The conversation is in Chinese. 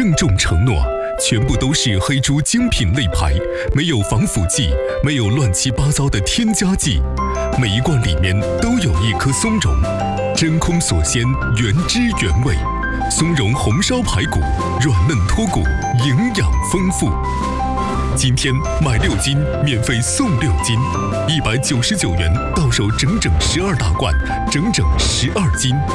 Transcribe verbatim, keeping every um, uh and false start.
郑重承诺，全部都是黑猪精品肋排，没有防腐剂，没有乱七八糟的添加剂，每一罐里面都有一颗松茸，真空锁鲜，原汁原味。松茸红烧排骨，软嫩脱骨，营养丰富。今天买六斤免费送六斤，一百九十九元到手整整十二大罐，整整十二斤。